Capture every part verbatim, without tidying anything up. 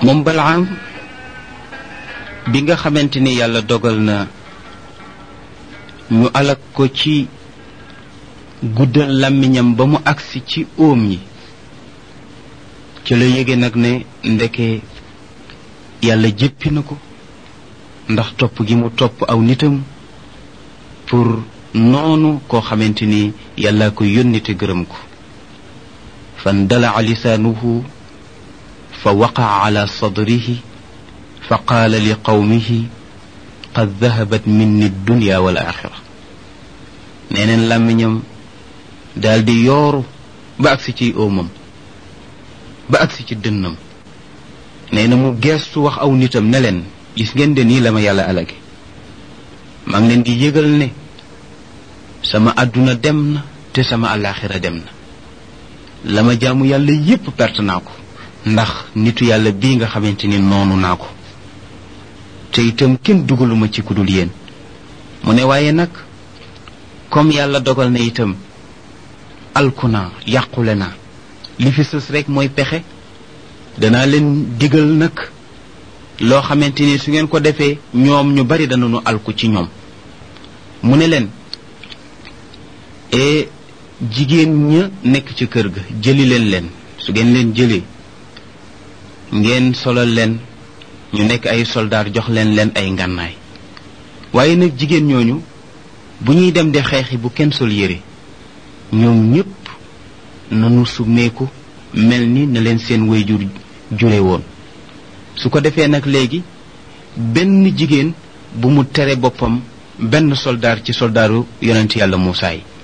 moom Balaam bi nga xamante ni yàlla dogal na ñu alak ko ci guddal làmmiñam ba mu agsi ci óom yi ci la yége nag ne ndeke yàlla jéppi na ko ndax topp gi mu topp aw nitam pour noonu koo xamante ni yàlla ko yónni te gërëm ko fan dalaa lisaanuhu fa waqaa ala sadrihi fa qaala li qawmihi qad dahabat minni dunya wal axira neneen làmmiñam daal di yooru ba agsi ci óomam ba agsi ci dënnam nee na mu geestu wax aw nitam ne leen gis ngeen de nii la ma yàlla alage maa ngi leen di yëgal ne sama àdduna dem na te sama alaxira dem na la ma jaamu yàlla yépp perte naa ko ndax nitu yàlla bii nga xamante ni noonu naa ko te itam kenn dugaluma ci ku dul yéen mu ne waaye nag comme yàlla dogal na itam alku naa yàqule naa li fi sës rek mooy pexe danaa leen digal nag loo xamante ni su ngeen ko defee ñoom ñu bari danañu alku ci ñoom mu ne leen e jigéen ña nekk ci kër ga jëli leen leen su ngeen leen jëlee ngeen solal leen ñu nekk ay soldaar jox leen leen ay ngànnaay waaye nag jigéen ñooñu bu ñuy dem di xeexi bu kenn sol yére ñoom ñépp nanu summeeku mel ni na leen seen waajur jure woon su ko defee nag léegi benn jigéen bu mu tere boppam benn soldaar ci soldaaru yonent yàlla Muusaa yi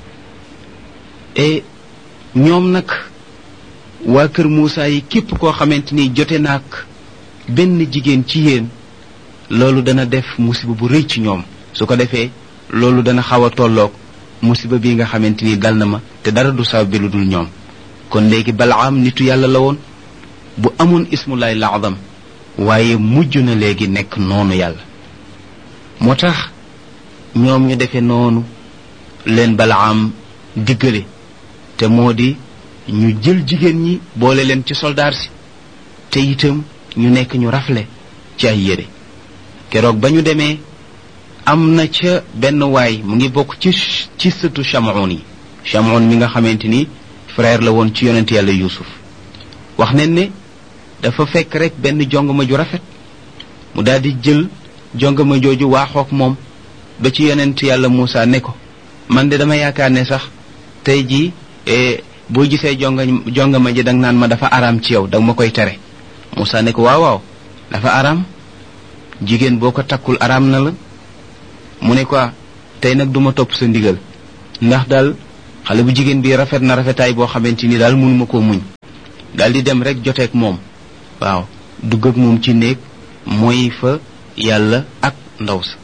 e ñoom nag waa kër Muusaa yi képp koo xamante ni jote naag benn jigéen ci yéen loolu dana def musiba bu rëy ci ñoom su ko defee loolu dana xaw a tolloog musiba bi nga xamante ni dal na ma te dara du saw bi lu dul ñoom kon léegi Balaam nitu yàlla la woon bu amoon ismullahi laazam waaye mujj na léegi nekk noonu yàlla moo tax ñoom ñu defee noonu leen Balaam diggale te moo di ñu jël jigéen ñi boole leen ci soldaar si te itam ñu nekk ñu rafle ci ay yére keroog ba ñu demee am na ca benn waay mu ngi bokk ci ci sëtu Chamoun yi Chamoun mi nga xamante ni frère la woon ci yonent yàlla Yuusuf wax nañ ne dafa fekk rek benn jongama ju rafet mu daal di jël jongama jooju waaxook moom ba ci yonent yàlla Muusaa ne ko man de dama yaakaar ne sax tey jii boo gisee jonga jongama ji danga naan ma dafa araam ci yow danga ma koy tere Muusaa ne ko waaw waaw dafa araam jigéen boo ko takkul araam na la mu ne ko tey nag duma topp sa ndigal ndax daal xale bu jigéen bi rafet na rafetaay boo xamante ni daal mënuma koo muñ daal di dem rek joteeg moom waaw dugg ak moom ci néeg mooy fa yàlla ak ndaw sa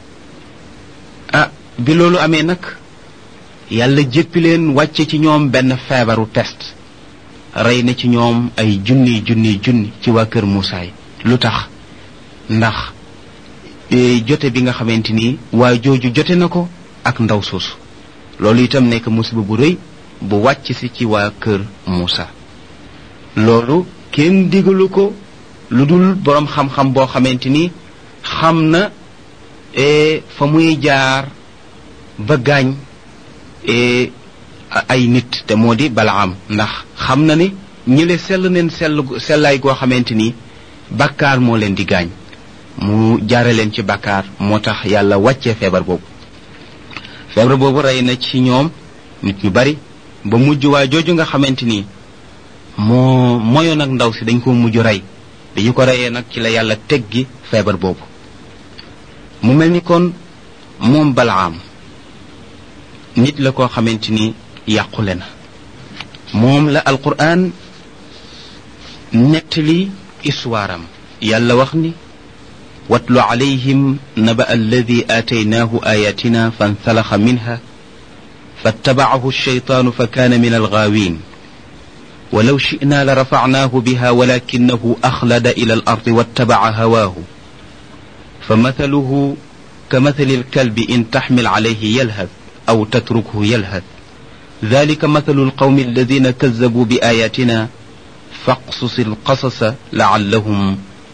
ah bi loolu amee nag yàlla jéppi leen wàcce ci ñoom benn feebaru peste rey na ci ñoom ay junni junni junni ci waa kër Muusaa yi lu tax ndax jote bi nga xamante ni waa jooju jote na ko ak ndaw soosu loolu itam nekk musiba bu rëy bu wàcc si ci waa kër Muusaa loolu kenn digalu ko lu dul boroom xam-xam boo xamante ni xam na fa muy jaar ba gaañ ay nit te moo di Balaam ndax xam na ni ñële sell neen sell sellaay goo xamante ni bàkkaar moo leen di gaañ mu jaare leen ci bàkkaar moo tax yàlla wàccee feebar boobu feebar boobu rey na ci ñoom nit ñu bari ba mujj waa jooju nga xamante ni moo moyoon ak ndaw si dañ ko mujj rey bi ñu ko reyee nag ci la yàlla teggi feebar boobu mu mel ni kon moom Balaam nit la koo xamante ni yàqule na moom la alquran nettali histoire am yàlla wax ni watlu alayhim naba alladi aataynaahu ayatina fansalaxa minha fattabacahu alshaytaanu fa kaana min algaawin walaw shi'naa la rafacnaahu biha walakinahu axlada ila alardi wattabaca hawaahu fa mathaluhu kamathali alkalbi in taxmil calayhi yalhad aw tatrukhu yalhad dalika mathalu alqawmi alladina kazabuu bi ayatina faqsus alqasasa lacallahum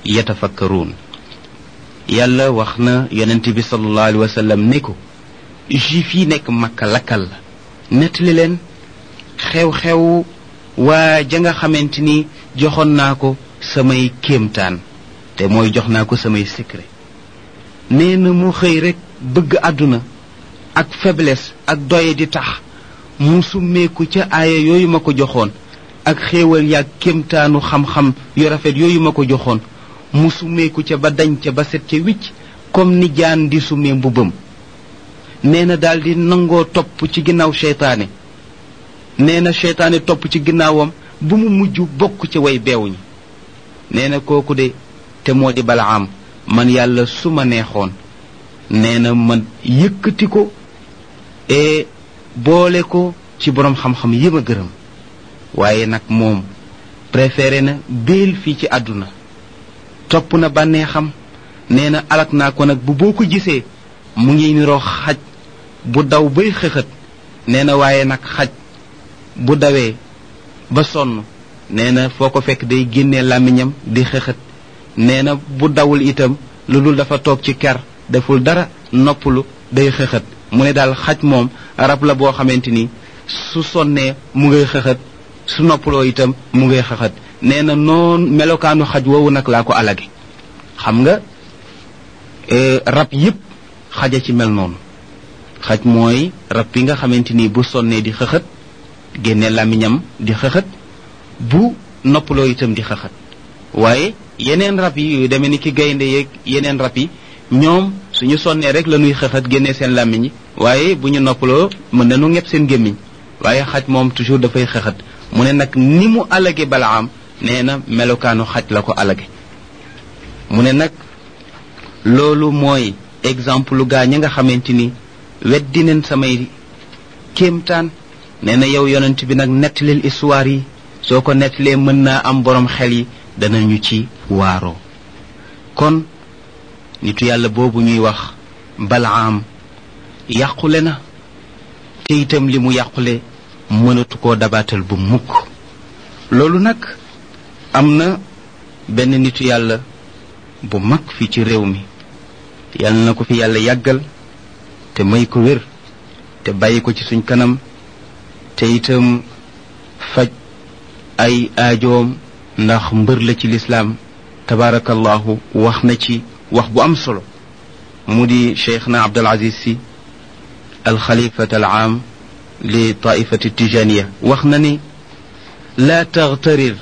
yatafakkaruun yàlla wax na yonent bi sallallahu alayhi wa sallam ne ko juif yi nekk Makka lakkal la nettali leen xew-xew waa ja nga xamante ni joxoon naa ko samay kéemtaan te mooy jox naa ko samay secret nee na mu xëy rek bëgg àdduna ak faiblesse ak doye di tax mu summeeku ca aaya yooyu ma ko joxoon ak xéewal yaag kéemtaanu xam-xam yu rafet yooyu ma ko joxoon mu summeeku ca ba dañ ca ba set ca wicc comme ni jaan di summee mbubbam nee na daal di nangoo topp ci ginnaaw seytaane nee na seytaane topp ci ginnaawam bu mu mujj bokk ci way beew ñi nee na kooku de te moo di Balaam man yàlla su ma neexoon nee na man yëkkati ko e boole ko ci boroom xam-xam yi ma gërëm waaye nag moom préféré na béel fii ci àdduna topp na bànnee xam nee na alak naa ko nag bu boo ko gisee mu ngi niroo xaj bu daw bay xëxët nee na waaye nag xaj bu dawee ba sonn nee na foo ko fekk day génnee làmmiñam di xëxët nee na bu dawul itam lu dul dafa toog ci ker deful dara noppalu day xëxët mu ne daal xaj moom rab la boo xamante ni su sonnee mu ngay xëxët su noppaloo itam mu ngay xëxët nee na noon melokaanu xaj woowu nag laa ko alage xam nga rab yépp xaja ci mel noonu xaj mooy rab bi nga xamante ni bu sonnee di xëxët génne làmmiñam di xëxët bu noppaloo itam di xëxët waaye yeneen rab yi yu demee ni ki gaynde yeeg yeneen rab yi ñoom suñu sonnee rek la ñuy xëxët génne seen làmmiñ yi waaye bu ñu noppaloo mën nañu ñepp seen gémmiñ waaye xaj moom toujours dafay xëxët mu ne nag ni mu alage Balaam nee na melokaanu xaj la ko alage mu ne nag loolu mooy exemple gaa ñi nga xamante ni weddi neen samay kéemtaan nee na yow yonent bi nag nettalil histoire yi soo ko nettalee mën naa am borom xel yi danañu ci waaroo kon nitu yàlla boobu ñuy wax Balaam yàqule na te itam li mu yàqule mënatu koo dabaatal bu mukk loolu nag am na benn nitu yàlla bu mag fii ci réew mi yàlla na ko fi yàlla yàggal te may ko wér te bàyyi ko ci suñ kanam te itam faj ay aajoom ndax mbër la ci lislaam tabaarakallahu wax na ci wax bu am solo mu di cheikhna Abdul Aziz Sy al xalifat al aam li taifati tijaniya wax na ni laa taghtarir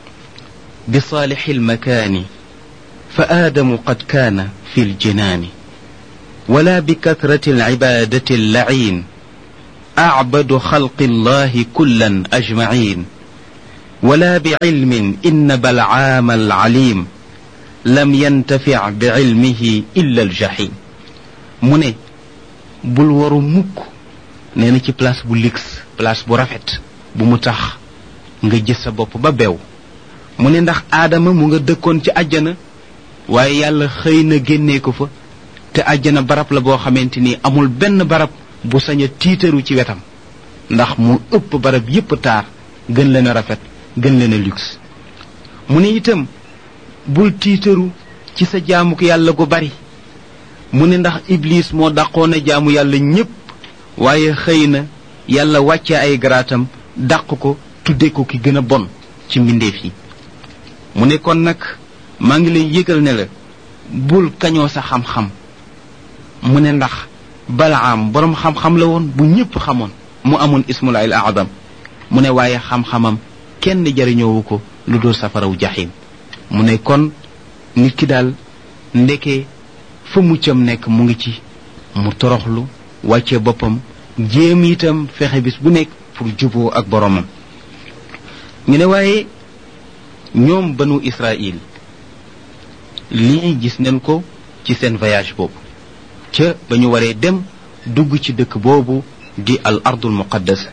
bi saalixi almakaani fa aadamu qad kaana fi ljinaani wala bi kathrati alcibaadati allaciin acbadu xalqi allahi kullan ajmaciin ولا بعلم إن بلعام العليم لم ينتفع بعلمه إلا الجحيم mu ne bul waru mukk nee na ci place bu luxe place bu rafet bu mu tax nga gis sa bopp ba beew mu ne ndax aadama mu nga dëkkoon ci àjjana waaye yàlla xëy na génnee ko fa te àjjana barab la boo xamante ni amul benn barab bu sañ a tiitaru ci wetam ndax mu ëpp barab yépp taar gën leen a rafet gën leen a luxe mu ne itam bul tiitaru ci sa jaamuk yàlla gu bari mu ne ndax iblis moo dàqoon a jaamu yàlla ñépp waaye xëy na yàlla wàcce ay garaatam dàq ko tudde ko ki gën a bon ci mbindeef yi mu ne kon nag maa ngi lay yëgal ne la bul kañoo sa xam-xam mu ne ndax Balaam boroom xam-xam la woon bu ñépp xamoon mu amoon ismulaahil aadam mu ne waaye xam-xamam kenn jariñoowu ko lu dul safaraw jaxim mu ne kon nit ki daal ndeke fa muccam nekk mu ngi ci mu toroxlu wàcce boppam jéem itam fexe bis bu nekk pour juboo ak boromam ñu ne waaye ñoom banu Israël lii gis nañ ko ci seen voyage boobu ca ba ñu waree dem dugg ci dëkk boobu di al ardul muqaddasa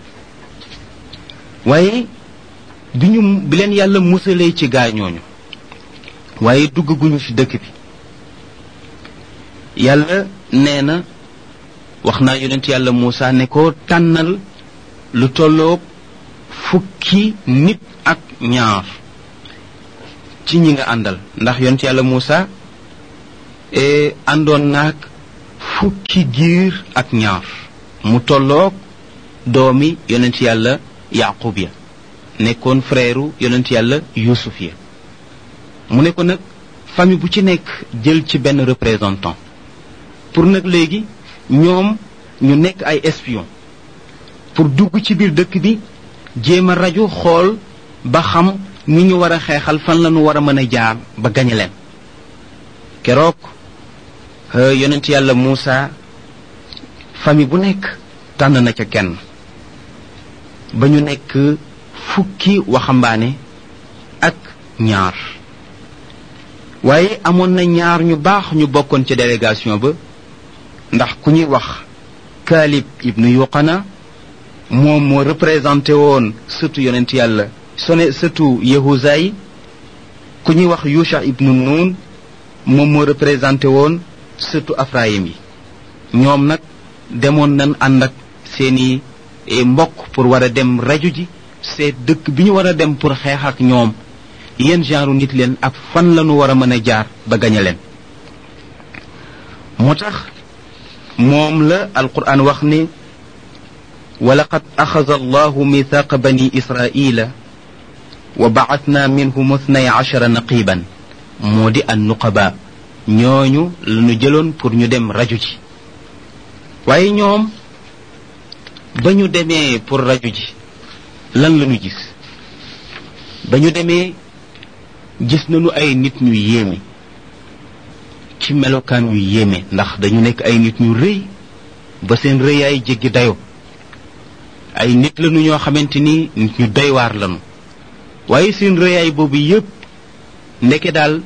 waaye bi ñu bi leen yàlla musalee ci gaañooñu waaye dugg guñu ci dëkk bi yàlla nee na wax naa yonent yàlla Muusa ne ko tànnal lu tolloog fukki nit ak ñaar ci ñi nga àndal ndax yonent yàlla Muusa àndoon naag fukki giir ak ñaar mu tolloog doomi yonent yàlla Yaqub ya nekkoon frère yonent yàlla Yuusuf ya mu ne ko nag famille bu ci nekk jël ci benn représentant pour nag léegi ñoom ñu nekk ay espion pour dugg ci biir dëkk bi jéem a rajo xool ba xam ni ñu war a xeexal fan la ñu war a mën a jaar ba gañe leen keroog yonent yàlla Muusa famille bu nekk tànn na ca kenn ba ñu nekk fukki waxambaane ak ñaar waaye amoon na ñaar ñu baax ñu bokkoon ca délégation ba ndax ku ñuy wax Kaalib ibnu Yuqana moom moo représenté woon sëtu yonent yàlla sone sëtu Yahuza yi ku ñuy wax Yusha ibnu Nun moom moo représenté woon sëtu Afrayim yi ñoom nag demoon nañ ànd ak seeni mbokk pour war a dem raju ji seet dëkk bi ñu war a dem pour xeex ak ñoom yéen genre nit leen ak fan la ñu war a mën a jaar ba gañe leen moo tax moom la alquran wax ni walaqad axada allahu mithaqa bani israila wa ba'athna minhum ithnay ashara naqiban moo di an nuqaba ñooñu la ñu jëloon pour ñu dem raju ji waaye ñoom ba ñu demee pour raju ji lan la ñu gis ba ñu demee gis nañu ay nit ñu yéeme ci melokaan yu yéeme ndax dañu nekk ay nit ñu rëy ba seen rëyaay jéggi dayo ay nit lañu ñoo xamante ni nit ñu doy waar lañu waaye seen rëyaay boobu yépp ndeke daal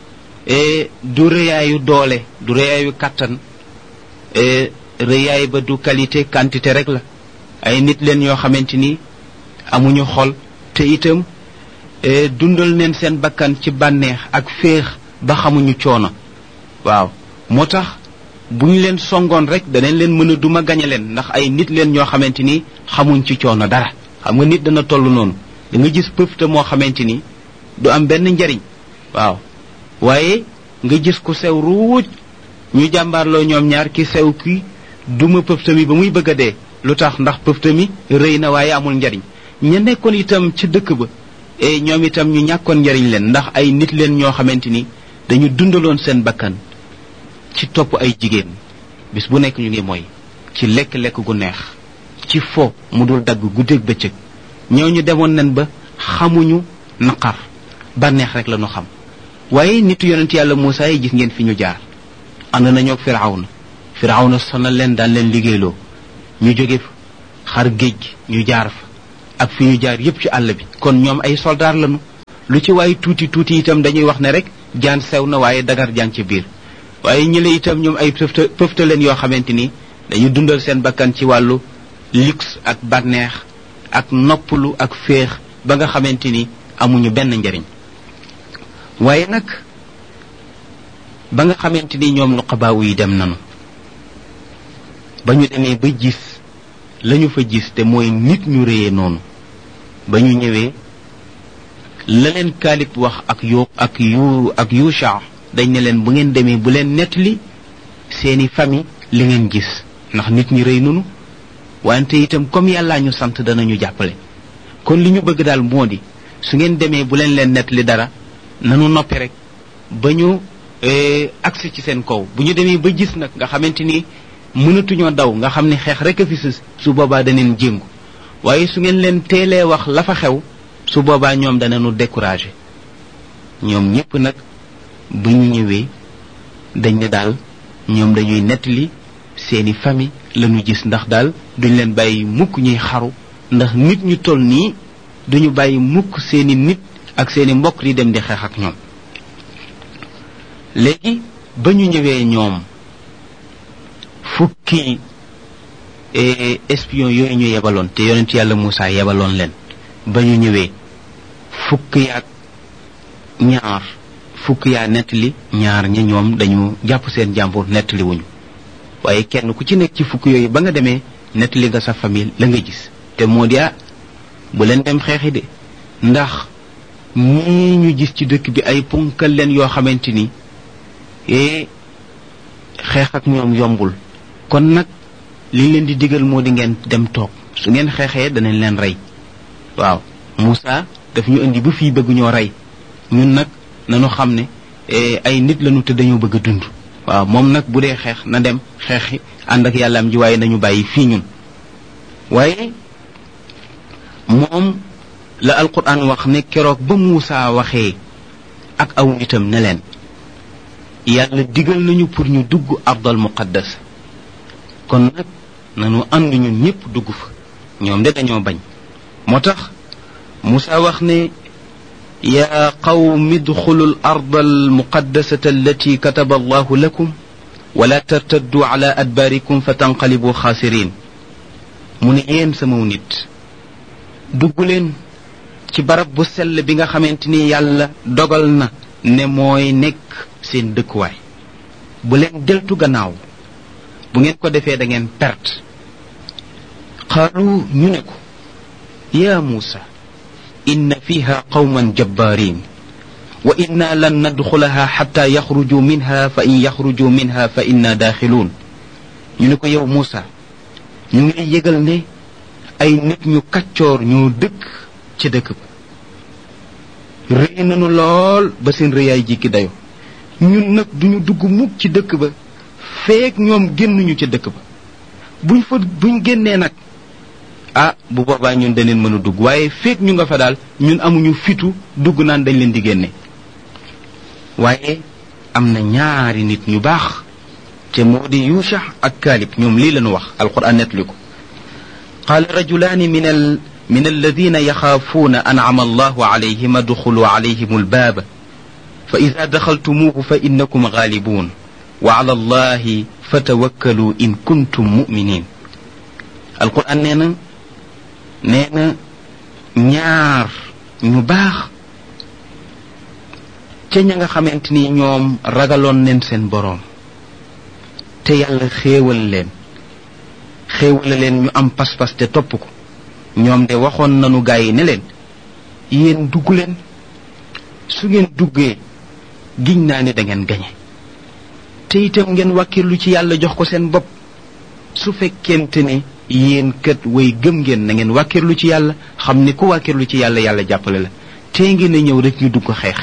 du rëyaayu doole du rëyaayu kàttan rëyaay ba du qualité quantité rek la ay nit leen yoo xamante ni amuñu xol te itam dundal neen seen bakkan ci bànneex ak féex ba xamuñu coono waaw moo tax bu ñu leen songoon rek danañ leen mën a duma gañe leen ndax ay nit leen ñoo xamante ni xamuñ ci coono dara xam nga nit dana toll noonu da nga gis pëfte moo xamante ni du am benn njariñ waaw waaye nga gis ku sew ruuj ñu jàmbaarloo ñoom ñaar ki sew ki duma pëfte mi ba muy bëgg a dee lu tax ndax pëfte mi rëy na waaye amul njariñ ña nekkoon itam ci dëkk ba e ñoom itam ñu ñàkkoon njariñ leen ndax ay nit leen ñoo xamante ni dañu dundaloon seen bakkan ci topp ay jigéen bis bu nekk ñu ngi mooy ci lekk-lekk gu neex ci fo mu dul dagg guddeeg bëccëg ñooñu demoon nañ ba xamuñu naqar bànneex rek la ñu xam waaye nitu yonent yàlla Muusa yi gis ngeen fi ñu jaar ànd nañoo ak Firawna Firawna sonal leen daan leen liggéeyloo ñu jóge xar géej gi ñu jaar fa ak fi ñu jaar yépp ci àll bi kon ñoom ay soldaar lañu lu ci waaye tuuti tuuti itam dañuy wax ne rek jaan sew na waaye dagar jaan ci biir waaye ñële itam ñoom ay pëfta pëfta leen yoo xamante ni dañu dundal seen bakkan ci wàllu luxe ak bànneex ak noppalu ak féex ba nga xamante ni amuñu benn njariñ waaye nag ba nga xamante ni ñoom nuqabaawu yi dem nanu ba ñu demee ba gis lañu fa gis te mooy nit ñu réyee noonu ba ñu ñëwee la leen Kaalib wax ak yu ak yu ak Yusha dañ ne leen bu ngeen demee bu leen nettali seeni famille li ngeen gis ndax nit ñi rëy nunu wante itam comme yàllaa ñu sant danañu jàppale kon li ñu bëgg daal moo di su ngeen demee bu leen leen nettali dara nanu noppi rek ba ñu agsi ci seen kaw bu ñu demee ba gis nag nga xamante ni mënatuñoo daw nga xam ne xeex rek a fi sës su boobaa daneen jéngu waaye su ngeen leen teelee wax la fa xew su boobaa ñoom danañu découragé ñoom ñépp nag bu ñu ñëwee dañ ne daal ñoom dañuy nettali seeni famille lañu gis ndax daal duñ leen bàyyi mukk ñuy xaru ndax nit ñu toll nii duñu bàyyi mukk seeni nit ak seeni mbokk di dem di xeex ak ñoom léegi ba ñu ñëwee ñoom fukki espion yooyu ñu yebaloon te yonent yàlla Muusa yebaloon leen ba ñu ñëwee fukk yaak ñaar fukk yaa nettali ñaar ñi ñoom dañu jàpp seen jàmbur nettali wuñu waaye kenn ku ci nekk ci fukk yooyu ba nga demee nettali nga sa famille la nga gis te moo di ah bu leen dem xeexi de ndax ñii ñu gis ci dëkk bi ay punkal leen yoo xamante ni e xeex ak ñoom yombul kon nag liñ leen di digal moo di ngeen dem toog su ngeen xeexee danañ leen rey waaw Moussa daf ñu indi ba fii bëgg ñoo rey ñun nag nañu xam ne ay nit lañu te dañoo bëgg a dund waaw moom nag bu dee xeex na dem xeexi ànd ak yàllaam ji waaye nañu bàyyi fii ñun waaye moom la alquran wax ne keroog ba Moussa waxee ak aw nitam ne leen yàlla digal nañu pour ñu dugg ardal muqaddas kon nag nañu ànd ñun ñëpp dugg fa ñoom de dañoo bañ moo tax Moussa wax ne يا قوم ادخلوا الأرض المقدسة التي كتب الله لكم ولا ترتدوا على أدباركم فتنقلبوا خاسرين من ين سمو نيت دوغلين ci barab bu sell bi nga xamanteni yàlla dogal na ne mooy nekk seen dëkkuwaay bu leen deltu gannaaw bu ngeen ko defee da ngeen perte qaalu ñu ne ko ya Muusa إن فيها قوما جبارين وإنا لن ندخلها حتى يخرجوا منها فإن يخرجوا منها فإنا داخلون ينكو يو موسى ñu ngi yëgal ne ay nit ñu kaccoor ñu dëkk ci dëkk ba rëy nañu lool ba seen rëyaay jikki dayo ñun nag duñu dugg mukk ci dëkk ba feek ñoom génnuñu ci dëkk ba buñ fa buñ génnee nag ah bu boobaa ñun dañeen mën a dugg waaye feek ñu nga fa daal ñun amuñu fitu dugg naan dañ leen di génne waaye am na ñaari nit ñu baax te moo di Yusha ak Kalib ñoom lii lañu wax alquran nettali ko qaala rajulaani min al min alladina yaxaafuuna an'ama allahu alayhim adxulu alayhim albaaba fa ida daxaltumuuhu fa innakum gaalibuun wa ala allahi fatawakkalu in kuntum muminin alquran nee na nee na ñaar ñu baax ca ña nga xamante ni ñoom ragaloon neen seen boroom te yàlla xéewal leen xéewal leen ñu am pas-pas te topp ko ñoom de waxoon nanu gaa yi ne leen yéen dugg leen su ngeen duggee giñ naa ne da ngeen gañe te itam ngeen wàkkirlu ci yàlla jox ko seen bopp su fekkente ne yéen kat way gëm ngeen na ngeen wàkkirlu ci yàlla xam ne ku wàkkirlu ci yàlla yàlla jàppale la tey ngeen a ñëw rek ñu dugg xeex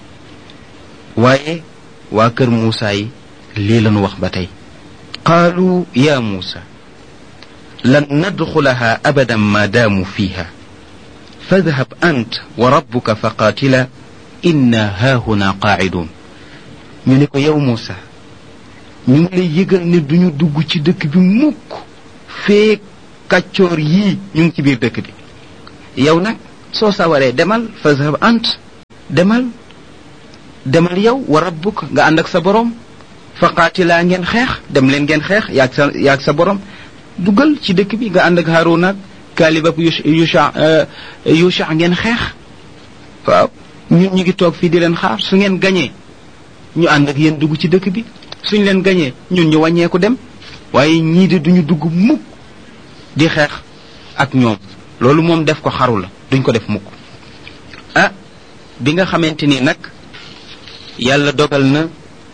waaye waa kër Muusa yi lii lañu wax ba tey qaalu ya Muusa lan nadxulaha abadan ma daamu fiha fadhhab ant wa rabbuka fa qaatila inna haahuna qaacidun ñu ne ko yow Muusa ñu ngi lay yëgal ne duñu dugg ci dëkk bi mukk feek kàccoor yii ñu ngi ci biir dëkk bi yow nag soo sawaree demal fazhab ant demal demal yow wa rabbuk nga ànd ak sa borom fa qaatilaa ngeen xeex dem leen ngeen xeex yaag sa yaag sa borom dugal ci dëkk bi nga ànd ak Haaruna ak Kaalib ak Yusha Yusha ngeen xeex waaw ñun ñu ngi toog fii di leen xaar su ngeen gañee ñu ànd ak yéen dugg ci dëkk bi suñ leen gañee ñun ñu wàññeeku dem waaye ñii de duñu dugg mukk di xeex ak ñoom loolu moom def ko xaru la duñ ko def mukk ah bi nga xamante ni nag yàlla dogal na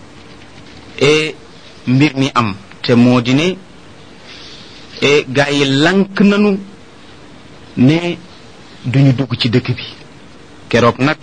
e mbir mi am te moo di ne e gaa yi lank nanu ne duñu dugg ci dëkk bi keroog nag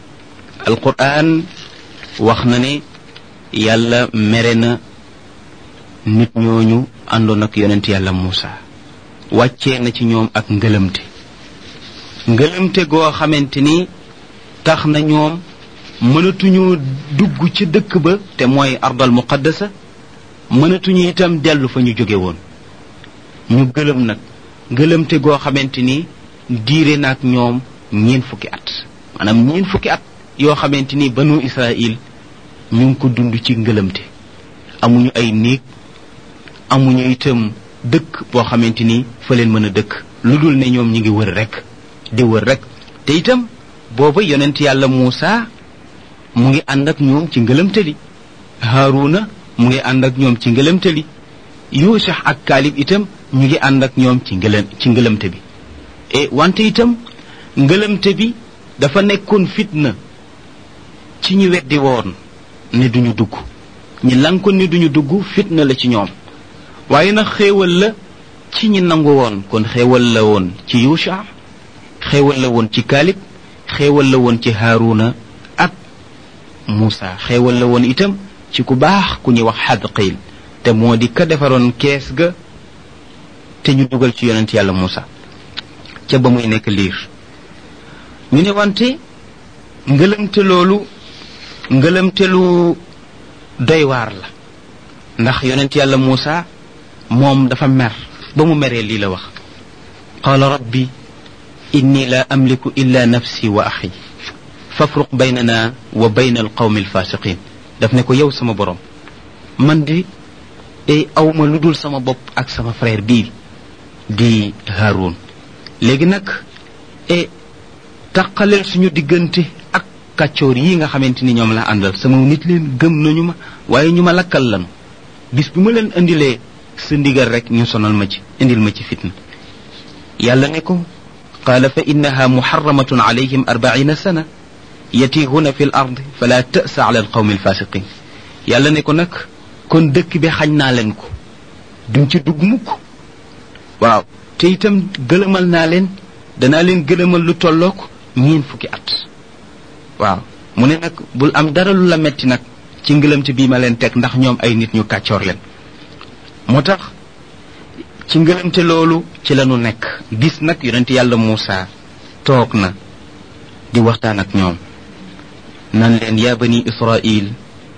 alquran wax na ne yàlla mere na nit ñooñu àndoon ak yonent yàlla Muusa wàccee na ci ñoom ak ngëlëmte ngëlëmte goo xamante ni tax na ñoom mënatuñu dugg ci dëkk ba te mooy ardal muqaddasa mënatuñu itam dellu fa ñu jóge woon ñu gëlëm nag ngëlëmte goo xamante ni diire na ak ñoom ñeen fukki at maanaam ñeen fukki at yoo xamante ni banu Israël ñu ngi ko dund ci ngëlëmte amuñu ay néeg amuñu itam dëkk boo xamante ni fa leen mën a dëkk lu dul ne ñoom ñi ngi wër rek di wër rek te itam booba yonent yàlla Muusa mu ngi ànd ak ñoom ci ngëlëmte li Haaruna mu ngi ànd ak ñoom ci ngëlëmte li Yusha ak Kaalib itam ñu ngi ànd ak ñoom ci ngëlëm ci ngëlëmte bi e wante itam ngëlëmte bi dafa nekkoon fitna ci ñi weddi woon ne duñu dugg ñi lankoon ne duñu dugg fitna la ci ñoom waaye nag xéewal la ci ñi nangu woon kon xéewal la woon ci Yusha xéewal la woon ci Kaalib xéewal la woon ci Haaruna ak Muusa xéewal la woon itam ci ku baax ku ñuy wax Xadqiil te moo di ka defaroon kees ga te ñu dugal ci yonent yàlla Muusa ca ba muy nekk liir ñu ne wante ngëlëmte loolu ngëlëmte lu doy waar la ndax yonent yàlla Muusa moom dafa mer ba mu meree lii la wax qaala rabbi inni la amliku illa nafsi wa axi fafruq baynana wa bayna alqawmi alfasiqin daf ne ko yow sama borom man di e awma lu dul sama bopp ak sama frère bii di Haroun léegi nag e taqaleel suñu diggante ak kàccoor yi nga xamante ni ñoom la àndal sama nit leen gëm nañu ma waaye ñu ma lakkal lanu bis bu ma leen indilee sa ndigal rek ñu sonal ma ci indil ma ci fitna yàlla ne ko qaala fa innaha muharramatun alayhim arbaina sana yatihuna fi l ard fala ta'sa ala alqawmi alfasiqin yàlla ne ko nag kon dëkk bi xañ naa leen ko duñ ci dugg mukk waaw te itam gëlëmal naa leen danaa leen gëlëmal lu tollook ñeen fukki at waaw mu ne nag bul am dara lu la metti nag ci ngëlëmte bii ma leen teg ndax ñoom ay nit ñu kàccoor leen moo tax ci ngëlëmte loolu ci lañu nekk gis nag yonent yàlla Muusa toog na di waxtaan ak ñoom nan leen yaa bani israil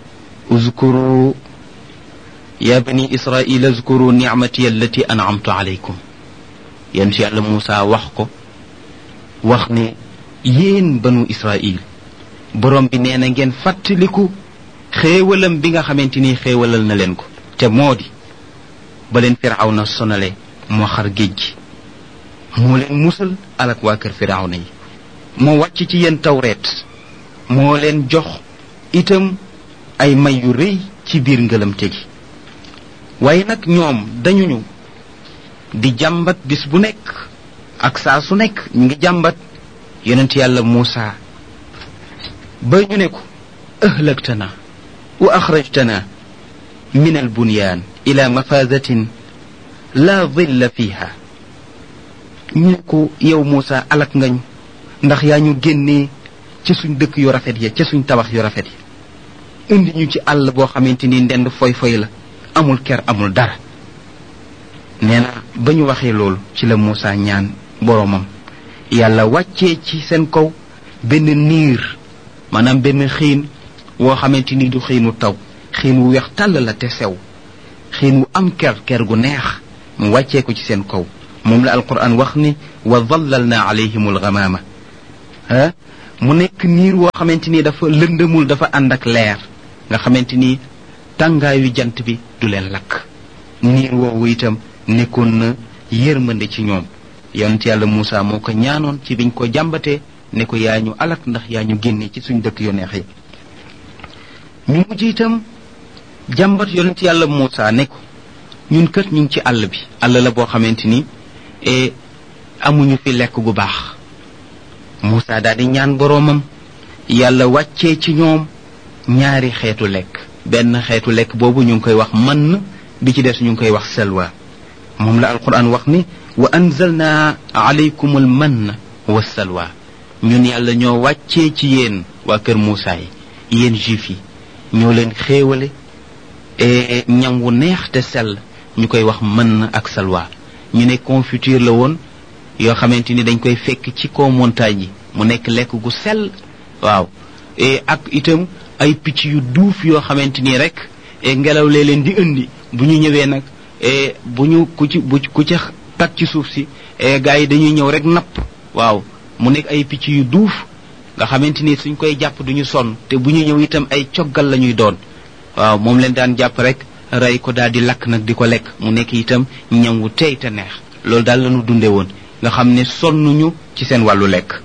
uzkuru yaa bani israil uzkuru nicmati allati an'amtu alaykum yonent yàlla Muusa wax ko wax ne yéen banu israil borom bi nee na ngeen fàttaliku xéewalam bi nga xamante ni xéewalal na leen ko te moo di ba leen firawna sonale moo xar géej gi moo leen musal alak waa kër firawna yi moo wàcc ci yéen tawreet moo leen jox itam ay may yu rëy ci biir ngëlamte gi waaye nag ñoom dañuñu di jàmbat bis bu nekk ak saa su nekk ñu ngi jàmbat yonent yàlla Muusa ba ñu ne ko ahlaktana wa axrajtana min albunyaan ila mafazatin la dhilla fiha ñu ko yow Muusa alak ngañ ndax yaa ñu génnee ci suñ dëkk yu rafet ya ci suñ tabax yu rafet ya indi ñu ci àll boo xamante ni ndend foy foy la amul ker amul dara nee na ba ñu waxee loolu ci la Muusa ñaan boromam yàlla wàccee ci seen kaw benn niir maanaam benn xiin woo xamante ni du xiinu taw xiin wu weex tàll la te sew xiin wu am ker ker gu neex mu wàccee ko ci seen kaw moom la alquran wax ni wa dallalna alayhim alghamama ha mu nekk niir woo xamante ni dafa lëndëmul dafa ànd ak leer nga xamante ni tàngaayu jant bi du leen lakk niir woowu itam nekkoon na yërmande ci ñoom yonent yàlla Muusa moo ko ñaanoon ci biñ ko jàmbatee ne ko yaa ñu alak ndax yaa ñu génne ci suñ dëkk yu neex yi ñu mujj itam jàmbat yonent yàlla Muusa ne ko ñun kët ñu ngi ci àll bi àll la boo xamante ni e amuñu fi lekk gu baax Muusa daal di ñaan boroomam yàlla wàccee ci ñoom ñaari xeetu lekk benn xeetu lekk boobu ñu ngi koy wax mann bi ci des ñu ngi koy wax salwa moom la alquran wax ni wa anzalna alaykum al mann wa salwa ñun yàlla ñoo wàccee ci yéen waa kër Muusa yi yéen juif yi ñoo leen xéewale e ñam wu neex te sell ñu koy wax mann ak salwa ñu ne confiture la woon yoo xamante ni dañ koy fekk ci kaw montagne yi mu nekk lekk gu sell waaw e ak itam ay picc yu duuf yoo xamante ni rek e ngelaw lee leen di indi bu ñu ñëwee nag e bu ñu ku ci bu ku ci tag ci suuf si e gars yi dañuy ñëw rek napp waaw mu nekk ay picc yu duuf nga xamante ni suñ koy jàpp duñu sonn te bu ñu ñëw itam ay coggal la ñuy doon waaw moom leen daan jàpp rek rey ko daal di lakk nag di ko lekk mu nekk itam ñam wu tey te neex loolu daal lañu dunde woon nga xam ne sonnuñu ci seen wàllu lekk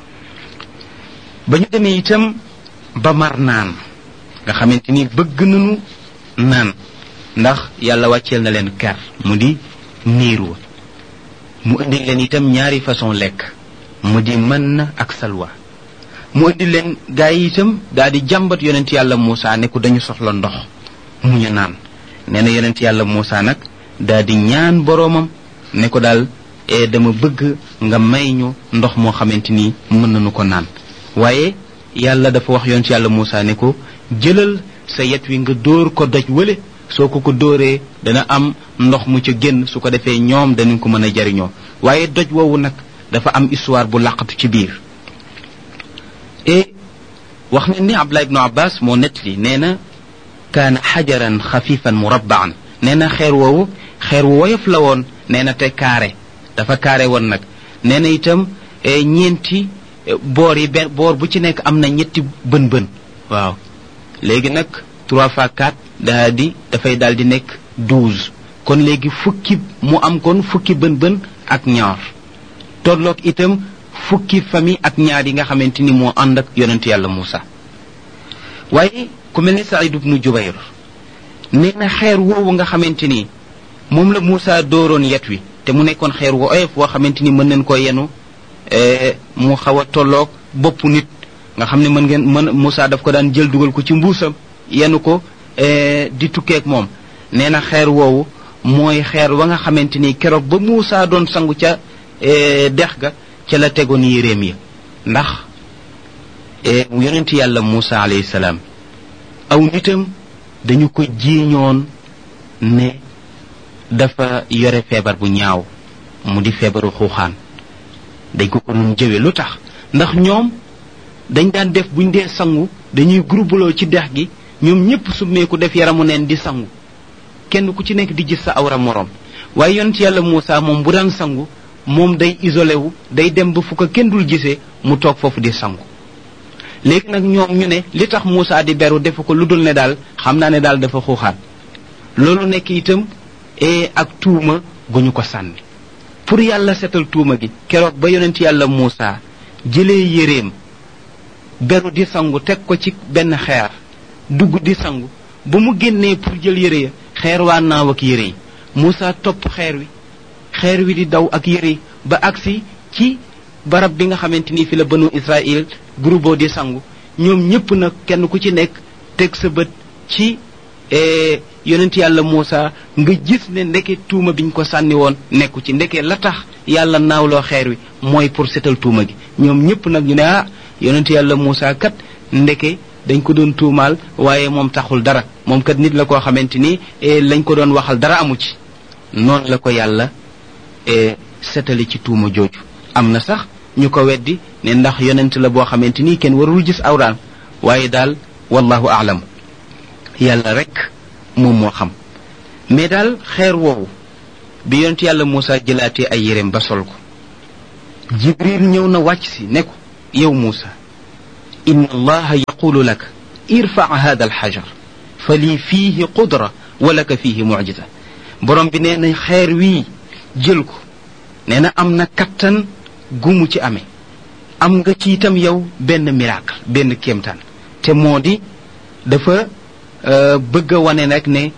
ba ñu demee itam ba mar naan nga xamante ni bëgg nañu naan ndax yàlla wàcceel na leen ker mu di niir wa mu indi leen itam ñaari façon lekk mu di mën na ak salwa mu indi leen gaa yi itam daal di jàmbat yonent yàlla Muusa ne ko dañu soxla ndox mu ñu naan nee na yonent yàlla Muusa nag daal di ñaan boroomam ne ko daal e dama bëgg nga may ñu ndox moo xamante ni mën nañu ko naan waaye yàlla dafa wax yonent yàlla Muusa ne ko jëlal sa yet wi nga dóor ko doj wële soo ko ko dóoree dana am ndox mu ca génn su ko defee ñoom danañ ko mën a jariñoo waaye doj woowu nag dafa am histoire bu làqatu ci biir e wax nañ ni Abdullah ibnu Abbas moo nettali nee na kaana xajaran xafifan murabbaan nee na xeer woowu xeer wu woyof la woon nee na te kaare dafa kaare woon nag nee na itam ñeenti boor yi benn boor bu ci nekk am na ñetti bën bën waaw léegi nag trois fois quatre daa di dafay daal di nekk douze kon léegi fukki mu am kon fukki bën bën ak ñaar tolloog itam fukki famille ak ñaar yi nga xamante ni moo ànd ak yonent yàlla Muusa waaye ku mel ni Saïd ibnu Jubayr nee na xeer woowu nga xamante ni moom la Muusa dooroon yet wi te mu nekkoon xeer wu oyof woo xamante ni mën nañ ko yenu mu xaw a tolloog bopp nit nga xam ne mën ngeen mën Muusa daf ko daan jël dugal ko ci mbuusam yenu ko di tukkeek moom nee na xeer woowu mooy xeer wa nga xamante ni keroog ba Muusa doon sangu ca dex ga ca la tegoon yéreem yi ndax yonent yàlla Muusa alayhi salaam aw nitam dañu ko jiiñoon ne dafa yore feebar bu ñaaw mu di feebaru xuuxaan dañ ko ko nun jëwe lu tax ndax ñoom dañ daan def buñ dee sangu dañuy groupeloo ci dex gi ñoom ñëpp summeeku def yaramu neen di sangu kenn ku ci nekk di gis sa awra moroom waaye yonent yàlla Muusa moom bu daan sangu moom day isolé wu day dem ba fu ko kenn dul gisee mu toog foofu di sangu léegi nag ñoom ñu ne li tax Muusa di beru defu ko lu dul ne daal xam naa ne daal dafa xuuxaan loolu nekk itam e ak tuuma gu ñu ko sànni pour yàlla setal tuuma gi keroog ba yonent yàlla Muusa jëlee yéreem beru di sangu teg ko ci benn xeer dugg di sangu ba mu génnee pour jël yére ya xeer waa naaw ak yére yi Muusa topp xeer wi xeer wi di daw ak yére yi ba agsi ci barab bi nga xamante ni fi la banu Israël groupe di sangu ñoom ñëpp nag kenn ku ci nekk teg sa bët ci yonent yàlla Muusa nga gis ne ndeke tuuma biñ ko sànni woon nekku ci ndeke la tax yàlla naawloo xeer wi mooy pour setal tuuma gi ñoom ñëpp nag ñu ne ah yonent yàlla Muusa kat ndeke dañ ko doon tuumaal waaye moom taxul dara moom kat nit la koo xamante ni lañ ko doon waxal dara amu ci noonu la ko yàlla setali ci tuuma jooju am na sax ñu ko weddi ne ndax yonent la boo xamante ni kenn warul gis awraan waaye daal wallahu aalam yàlla rek moom moo xam mais daal xeer woowu bi yonent yàlla Muusa jëlaatee ay yéreem ba sol ko jibril ñëw na wàcc si ne ko yow Muusa inna allaha yaqulu lak irfa hada alxajar fa lii fiihi qudra wa laka fiihi mucjiza borom bi nee na xeer wii jël ko nee na am na kattan gumu ci amee am nga ci itam yow benn miracle benn kéemtaan te moo di dafa bëgg a wane nag ne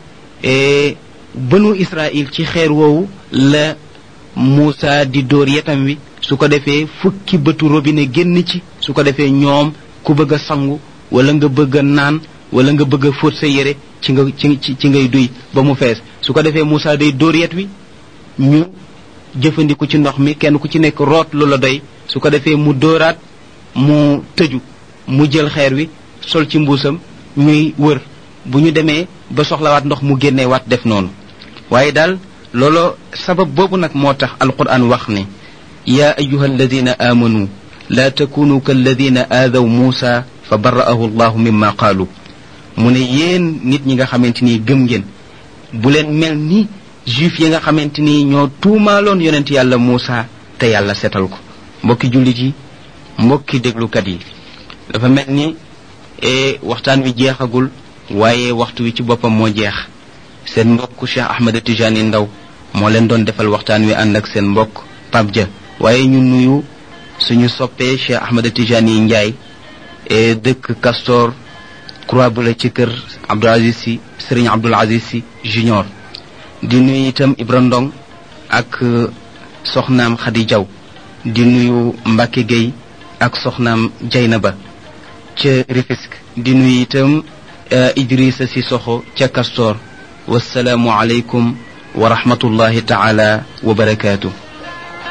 banu Israël ci xeer woowu la Muusa di dóor yetam wi su ko defee fukki bëtu robinet génn ci su ko defee ñoom ku bëgg a sangu wala nga bëgg a naan wala nga bëgg a fóot sa yére ci nga ci ci ngay duy ba mu fees su ko defee Muusa day dóor yet wi ñu jëfandiku ci ndox mi kenn ku ci nekk root lu la doy su ko defee mu dóoraat mu tëju mu jël xeer wi sol ci mbuusam ñuy wër bu ñu demee ba soxlawaat ndox mu génnee waat def noonu waaye daal loolo sabab boobu nag moo tax alquran wax ne yaa ayuha alladina amanu laa takunu kalladina aadaw muusa fa bara'ahu allahu mimma qaalu mu ne yéen nit ñi nga xamante ni gëm ngeen bu leen mel ni juif yi nga xamante ni ñoo tuumaaloon yonent yàlla Muusa te yàlla setal ko mbokki jullit yi mbokki déglukat yi dafa mel ni e waxtaan wi jeexagul waaye waxtu wi ci boppam moo jeex seen mbokk Cheikh Ahmed Tijani Ndaw moo leen doon defal waxtaan wi ànd ak seen mbokk Pape Dia waaye ñu nuyu suñu soppee Cheikh Ahmed Tijani Ndiaye e dëkk Castor Croix bu la ci kër Abdoul Aziz Sy Serigne Abdoul Aziz Sy Junior di nuyu itam Ibra Ndong ak soxnaam Khady Diaw di nuyu Mbacke Gueye ak soxnaam Jaynaba ca Rufisque di nuyu itam Idrissa Sissoko ca Castor wassalaamu aleykum wa rahmatullahi taala wa barakaatu